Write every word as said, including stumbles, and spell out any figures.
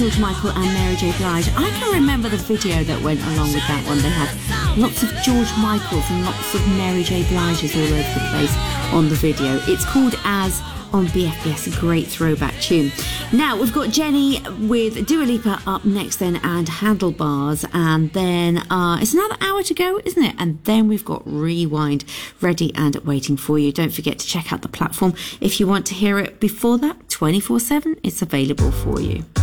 George Michael and Mary J. Blige. I can remember the video that went along with that one. They had lots of George Michaels and lots of Mary J. Bliges all over the place on the video. It's called As on B F B S, a great throwback tune. Now we've got Jenny with Dua Lipa up next then, and Handlebars, and then uh, it's another hour to go, isn't it? And then we've got Rewind ready and waiting for you. Don't forget to check out the platform if you want to hear it before that. twenty-four seven, it's available for you.